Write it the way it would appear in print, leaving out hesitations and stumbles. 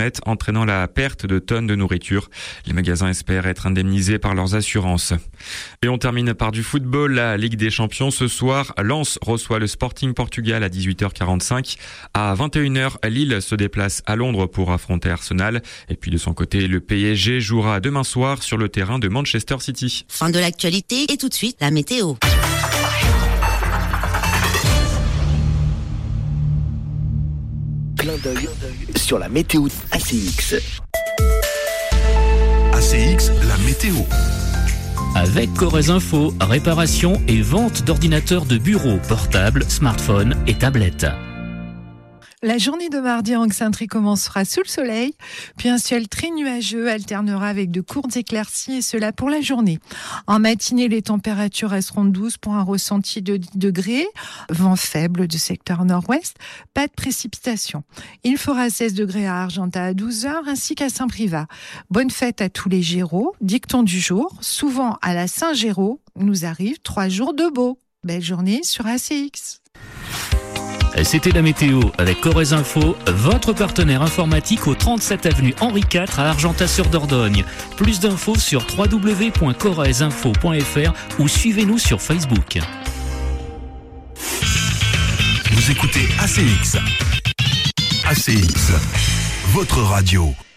Internet, entraînant la perte de tonnes de nourriture. Les magasins espèrent être indemnisés par leurs assurances. Et on termine par du football. La Ligue des Champions ce soir. Lens reçoit le Sporting Portugal à 18h45. À 21h, Lille se déplace à Londres pour affronter Arsenal. Et puis de son côté, le PSG jouera demain soir sur le terrain de Manchester City. Fin de l'actualité et tout de suite la météo. Clin d'œil sur la météo ACX. ACX, la météo. Avec Corrèze Info, réparation et vente d'ordinateurs de bureau, portables, smartphones et tablettes. La journée de mardi en excentrique commencera sous le soleil, puis un ciel très nuageux alternera avec de courtes éclaircies et cela pour la journée. En matinée, les températures resteront douces pour un ressenti de 10 degrés, vent faible du secteur nord-ouest, pas de précipitation. Il fera 16 degrés à Argentat à 12h ainsi qu'à Saint-Privat. Bonne fête à tous les Géraud, dicton du jour, souvent à la Saint-Géraud, nous arrive 3 jours de beau. Belle journée sur ACX. C'était la météo avec Corrèze Info, votre partenaire informatique au 37 avenue Henri IV à Argentat-sur-Dordogne. Plus d'infos sur www.corrèzeinfo.fr ou suivez-nous sur Facebook. Vous écoutez ACX. ACX, votre radio.